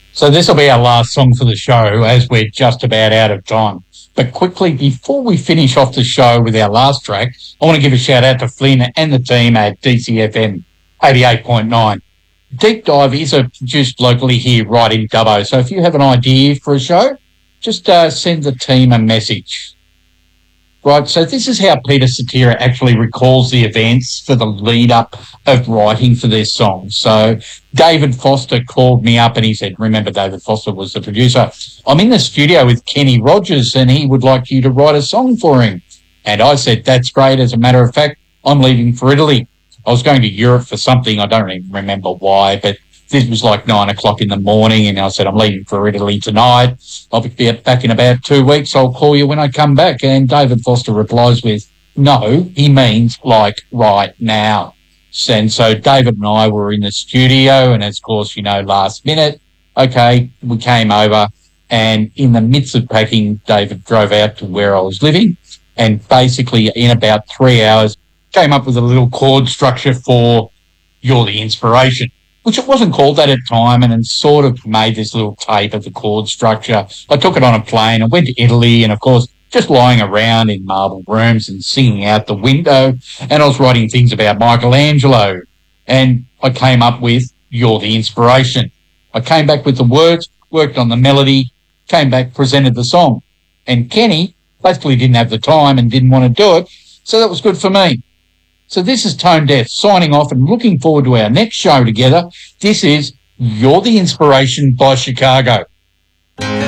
So this will be our last song for the show as we're just about out of time. But quickly, before we finish off the show with our last track, I want to give a shout out to Flynn and the team at DCFM 88.9. Deep Dive is produced locally here right in Dubbo. So if you have an idea for a show, just send the team a message. Right, so this is how Peter Cetera actually recalls the events for the lead-up of writing for this song. So David Foster called me up and he said, remember David Foster was the producer, I'm in the studio with Kenny Rogers and he would like you to write a song for him. And I said, that's great. As a matter of fact, I'm leaving for Italy. I was going to Europe for something. I don't even remember why, but this was like 9 o'clock in the morning, and I said, I'm leaving for Italy tonight. I'll be back in about 2 weeks. I'll call you when I come back. And David Foster replies with, no, he means like right now. And so David and I were in the studio, and of course, last minute, okay, we came over, and in the midst of packing, David drove out to where I was living, and basically in about 3 hours, came up with a little chord structure for You're the Inspiration, which it wasn't called that at the time, and then sort of made this little tape of the chord structure. I took it on a plane. I went to Italy, and of course, just lying around in marble rooms and singing out the window, and I was writing things about Michelangelo, and I came up with You're the Inspiration. I came back with the words, worked on the melody, came back, presented the song, and Kenny basically didn't have the time and didn't want to do it, so that was good for me. So this is Tone Deaf signing off and looking forward to our next show together. This is You're the Inspiration by Chicago.